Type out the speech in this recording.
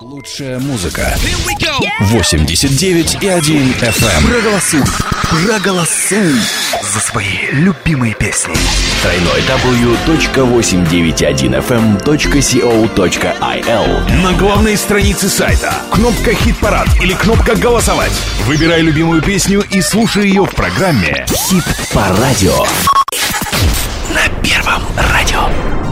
Лучшая музыка. 89,1 FM. Проголосуй за свои любимые песни. www.891fm.co.il. На главной странице сайта кнопка «Хит-парад» или кнопка «Голосовать». Выбирай любимую песню и слушай ее в программе «Хит по радио» на Первом радио.